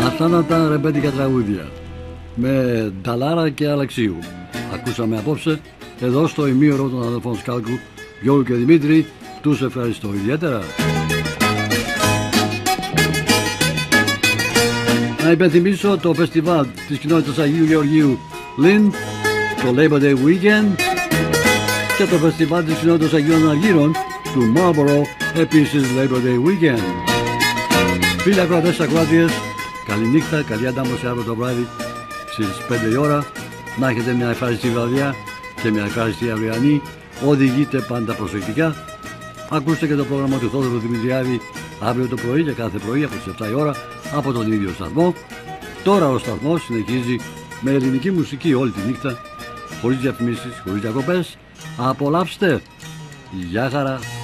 Αυτά ήταν τα ρεμπέτικα τραγούδια με Νταλάρα και Αλεξίου. Ακούσαμε απόψε εδώ στο ημίωρο των αδελφών Σκάλκου, Γιώργου και Δημήτρη. Τους ευχαριστώ ιδιαίτερα. Να υπενθυμίσω το φεστιβάλ της κοινότητας Αγίου Γεωργίου Λιν, το Labor Day Weekend, και το φεστιβάλ της κοινότητας Αγίων Αργύρων του Marlborough, επίσης Labor Day Weekend. Φίλοι ακροατές, ακροάτριες, καληνύχτα, καλή αντάμωση αύριο το βράδυ στις 5 η ώρα. Να έχετε μια ευχάριστη βραδιά και μια ευχάριστη αυριανή. Οδηγείτε πάντα προσεκτικά. Ακούστε και το πρόγραμμα του Θόδωρου Δημητριάδη αύριο το πρωί και κάθε πρωί από τις 7 η ώρα από τον ίδιο σταθμό. Τώρα ο σταθμός συνεχίζει με ελληνική μουσική όλη τη νύχτα, χωρίς διαφημίσεις, χωρίς διακοπές. Απολαύστε! Γεια χαρά!